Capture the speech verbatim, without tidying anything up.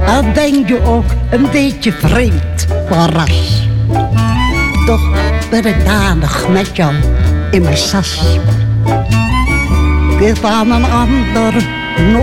al ben je ook een beetje vreemd van ras. Toch ben ik danig met jou in mijn sas. Ik wil aan een ander